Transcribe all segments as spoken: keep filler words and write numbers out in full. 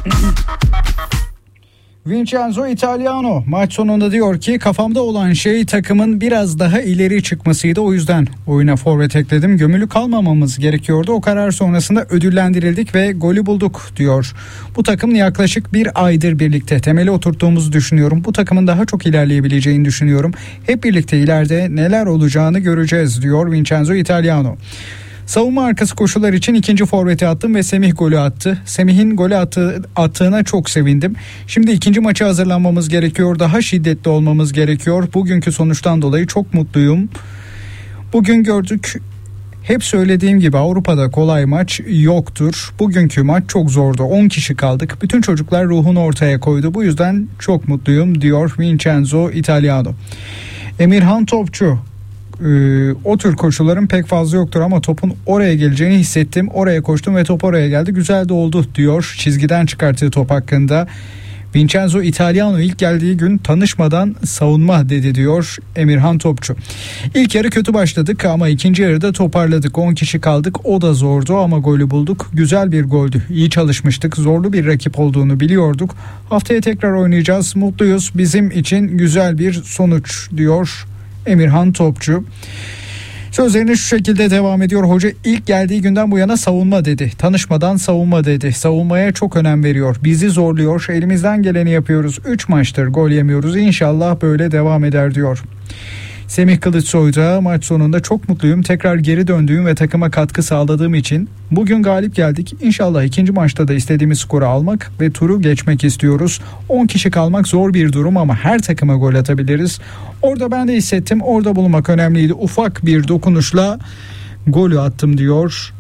Vincenzo Italiano maç sonunda diyor ki kafamda olan şey takımın biraz daha ileri çıkmasıydı, o yüzden oyuna forvet ekledim. Gömülü kalmamamız gerekiyordu, o karar sonrasında ödüllendirildik ve golü bulduk diyor. Bu takımla yaklaşık bir aydır birlikte temeli oturttuğumuzu düşünüyorum. Bu takımın daha çok ilerleyebileceğini düşünüyorum. Hep birlikte ileride neler olacağını göreceğiz diyor Vincenzo Italiano. Savunma arkası koşular için ikinci forveti attım ve Semih golü attı. Semih'in golü attı, attığına çok sevindim. Şimdi ikinci maça hazırlanmamız gerekiyor. Daha şiddetli olmamız gerekiyor. Bugünkü sonuçtan dolayı çok mutluyum. Bugün gördük. Hep söylediğim gibi Avrupa'da kolay maç yoktur. Bugünkü maç çok zordu. on kişi kaldık. Bütün çocuklar ruhunu ortaya koydu. Bu yüzden çok mutluyum diyor Vincenzo Italiano. Emirhan Topçu. Ee, o tür koşuların pek fazla yoktur ama topun oraya geleceğini hissettim. Oraya koştum ve top oraya geldi. Güzel de oldu diyor çizgiden çıkarttığı top hakkında. Vincenzo Italiano ilk geldiği gün tanışmadan savunma dedi diyor Emirhan Topçu. İlk yarı kötü başladık ama ikinci yarıda toparladık. on kişi kaldık, o da zordu ama golü bulduk. Güzel bir goldü. İyi çalışmıştık. Zorlu bir rakip olduğunu biliyorduk. Haftaya tekrar oynayacağız. Mutluyuz. Bizim için güzel bir sonuç diyor Emirhan Topçu. Sözlerine şu şekilde devam ediyor. Hoca ilk geldiği günden bu yana savunma dedi. Tanışmadan savunma dedi. Savunmaya çok önem veriyor. Bizi zorluyor. Elimizden geleni yapıyoruz. üç maçtır gol yemiyoruz. İnşallah böyle devam eder diyor. Semih Kılıçsoy da maç sonunda çok mutluyum. Tekrar geri döndüğüm ve takıma katkı sağladığım için bugün galip geldik. İnşallah ikinci maçta da istediğimiz skoru almak ve turu geçmek istiyoruz. on kişi kalmak zor bir durum ama her takıma gol atabiliriz. Orada ben de hissettim. Orada bulunmak önemliydi. Ufak bir dokunuşla golü attım diyor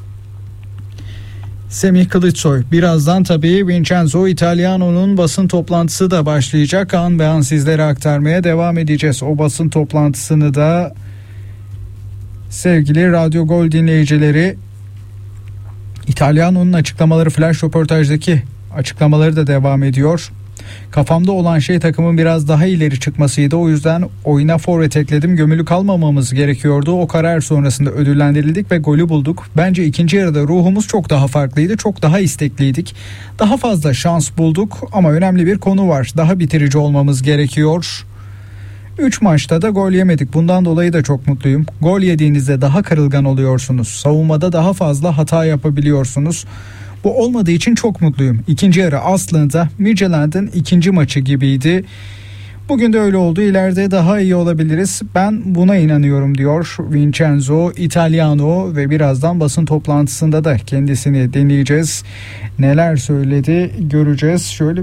Semih Kılıçsoy. Birazdan tabii Vincenzo Italiano'nun basın toplantısı da başlayacak. An be an sizlere aktarmaya devam edeceğiz. O basın toplantısını da sevgili Radyo Gol dinleyicileri, Italiano'nun açıklamaları, flash röportajdaki açıklamaları da devam ediyor. Kafamda olan şey takımın biraz daha ileri çıkmasıydı. O yüzden oyuna forvet ekledim. Gömülü kalmamamız gerekiyordu. O karar sonrasında ödüllendirildik ve golü bulduk. Bence ikinci yarıda ruhumuz çok daha farklıydı. Çok daha istekliydik. Daha fazla şans bulduk ama önemli bir konu var. Daha bitirici olmamız gerekiyor. üç maçta da gol yemedik. Bundan dolayı da çok mutluyum. Gol yediğinizde daha kırılgan oluyorsunuz. Savunmada daha fazla hata yapabiliyorsunuz. Bu olmadığı için çok mutluyum. İkinci yarı aslında Midtjylland'ın ikinci maçı gibiydi. Bugün de öyle oldu. İleride daha iyi olabiliriz. Ben buna inanıyorum diyor Vincenzo Italiano ve birazdan basın toplantısında da kendisini dinleyeceğiz. Neler söyledi göreceğiz. Şöyle